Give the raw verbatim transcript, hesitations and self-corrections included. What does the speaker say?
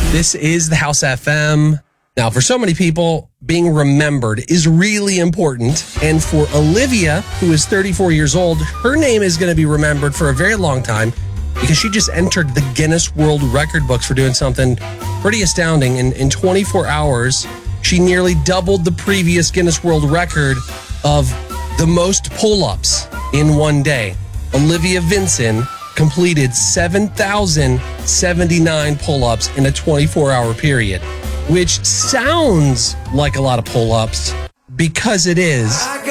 This is the House F M. Now, for so many people, being remembered is really important. And for Olivia, who is thirty-four years old, her name is going to be remembered for a very long time because she just entered the Guinness World Record books for doing something pretty astounding. In, in twenty-four hours, she nearly doubled the previous Guinness World Record of the most pull-ups in one day. Olivia Vinson completed seven thousand seventy-nine pull-ups in a twenty-four hour period, which sounds like a lot of pull-ups because it is.